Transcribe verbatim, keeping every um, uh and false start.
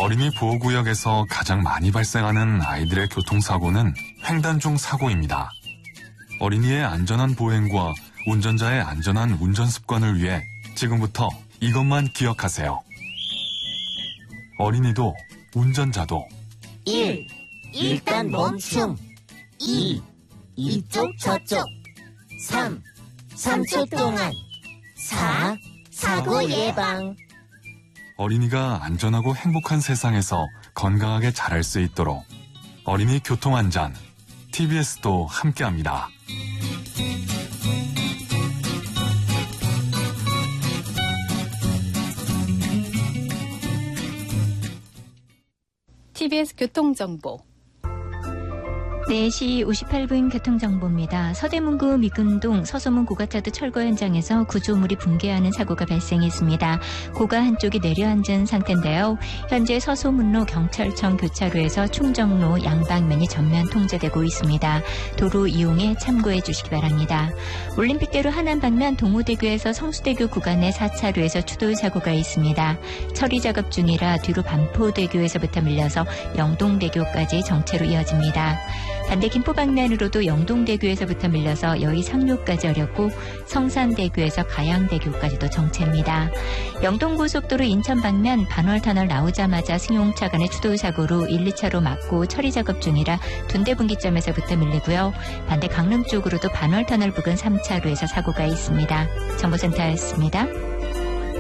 어린이 보호구역에서 가장 많이 발생하는 아이들의 교통사고는 횡단 중 사고입니다. 어린이의 안전한 보행과 운전자의 안전한 운전 습관을 위해 지금부터 이것만 기억하세요. 어린이도 운전자도 일. 일단 멈춤. 이. 이쪽 저쪽. 삼. 삼 초 동안. 사. 사고 예방. 어린이가 안전하고 행복한 세상에서 건강하게 자랄 수 있도록 어린이 교통안전 티비에스도 함께합니다. 티비에스 교통정보. 네 시 오십팔 분 교통정보입니다. 서대문구 미금동 서소문 고가차도 철거 현장에서 구조물이 붕괴하는 사고가 발생했습니다. 고가 한쪽이 내려앉은 상태인데요. 현재 서소문로 경찰청 교차로에서 충정로 양방면이 전면 통제되고 있습니다. 도로 이용에 참고해 주시기 바랍니다. 올림픽대로 하남 방면 동호대교에서 성수대교 구간의 사 차로에서 추돌 사고가 있습니다. 처리 작업 중이라 뒤로 반포대교에서부터 밀려서 영동대교까지 정체로 이어집니다. 반대 김포 방면으로도 영동대교에서부터 밀려서 여의 상류까지 어렵고 성산대교에서 가양대교까지도 정체입니다. 영동고속도로 인천 방면 반월터널 나오자마자 승용차 간의 추돌 사고로 일, 이 차로 막고 처리 작업 중이라 둔대분기점에서부터 밀리고요. 반대 강릉 쪽으로도 반월터널 부근 삼 차로에서 사고가 있습니다. 정보센터였습니다.